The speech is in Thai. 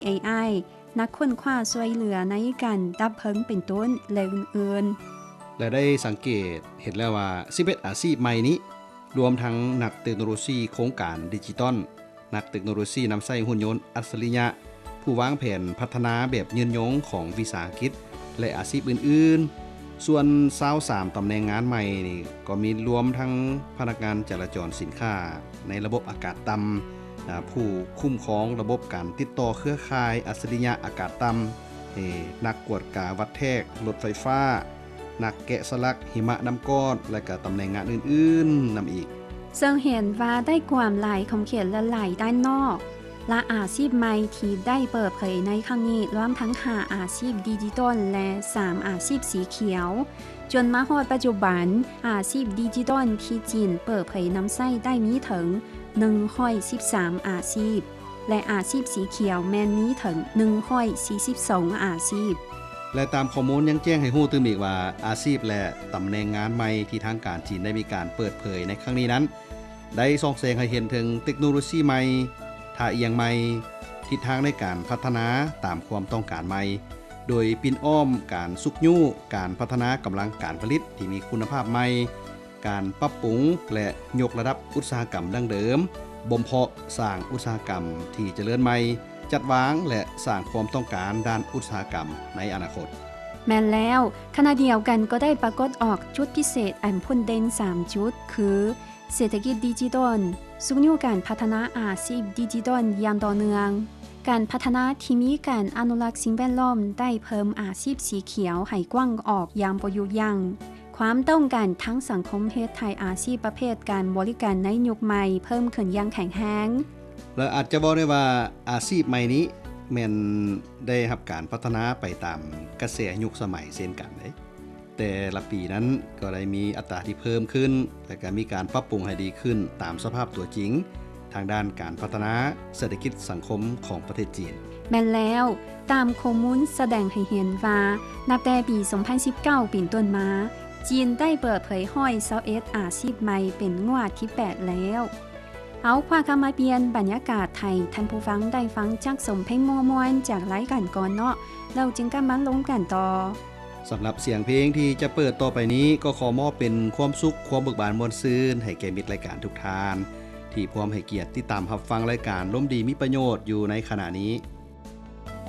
AI นักค้นคว้าช่วยเหลือในการดับเพลิงเป็นต้นและอื่นๆและได้สังเกตเห็นแล้วว่า11อาชีพใหม่นี้รวมทั้งนักเทคโนโลยีโครงการดิจิตอลนักเทคโนโลยีนำใช้หุ่นยนต์อัจฉริยะผู้วางแผนพัฒนาแบบยืนยงของวิสาหกิจและอาชีพอื่นๆส่วน23ตำแหน่งงานใหม่นี่ก็มีรวมทั้งพนักงานจราจรสินค้าในระบบอากาศต่ำผู้คุ้มครองระบบการติดต่อเครือข่ายอัจฉริยะอากาศต่ำนักกวดกาวัดแทกรถไฟฟ้านักแกะสลักหิมะน้ำก้อนและก็ตำแหน่งงานอื่นๆนำอีกซึ่งเห็นว่าได้ความหลายของเขตและหลายด้านนอกและอาชีพใหม่ที่ได้เปิดเผยในครั้งนี้รวมทั้ง5อาชีพดิจิตอลและ3อาชีพสีเขียวจนมาฮอดปัจจุบันอาชีพดิจิตอลที่จีนเปิดเผยนำใช้ได้มีถึง113อาชีพและอาชีพสีเขียวแม้นมีถึง142อาชีพและตามข้อมูลยังแจ้งให้ฮู้ตื่มอีกว่าอาชีพและตำแหน่งงานใหม่ที่ทางการจีนได้มีการเปิดเผยในครั้งนี้นั้นได้ส่องแสงให้เห็นถึงเทคโนโลยีใหม่ท่าเอียงใหม่ทิศทางในการพัฒนาตามความต้องการใหม่โดยปินอ้อมการสุกยู่การพัฒนากำลังการผลิตที่มีคุณภาพใหม่การปรับปรุงและยกระดับอุตสาหกรรมดั้งเดิมบ่มเพาะสร้างอุตสาหกรรมที่เจริญใหม่จัดวางและสร้างความต้องการด้านอุตสาหกรรมในอนาคตแม่นแล้วขณะเดียวกันก็ได้ปรากฏออกจุดพิเศษอันพ้นเด่น3จุดคือเศรษฐกิจดิจิทัลสุขอยู่การพัฒนาอาชีพดิจิทัลอย่างต่อเนื่องการพัฒนาที่มีการอนุรักษ์สิ่งแวดล้อมได้เพิ่มอาชีพสีเขียวให้กว้างออกอย่างบ่หยุดยั้งความต้องการทั้งสังคมเฮ็ดให้อาชีพประเภทการบริการในยุคใหม่เพิ่มขึ้นอย่างแข็งแรงและอาจจะบอกได้ว่าอาชีพใหม่นี้แม่นได้รับการพัฒนาไปตามกระแสยุคสมัยเช่นกันเลยแต่ละปีนั้นก็ได้มีอัตราที่เพิ่มขึ้นและก็มีการปรับปรุงให้ดีขึ้นตามสภาพตัวจริงทางด้านการพัฒนาเศรษฐกิจสังคมของประเทศจีนแม่นแล้วตามข้อมูลแสดงให้เห็นว่านับแต่ปี 2019 เป็นต้นมาจีนได้เปิดเผยห้อย21อาชีพใหม่เป็นงวดที่ 8 แล้วเอาความเข้ามาเปลี่ยนบรรยากาศไทยท่านผู้ฟังได้ฟังจากสมเพลงม่วนๆจากรายการก่อนเนาะเราจึงกำลังลงกันต่อสำหรับเสียงเพลงที่จะเปิดต่อไปนี้ก็ขอมอบเป็นความสุขความเบิกบานม่วนซื่นให้แก่มิตรรายการทุกท่านที่พร้อมให้เกียรติติดตามรับฟังรายการล้มดีมีประโยชน์อยู่ในขณะนี้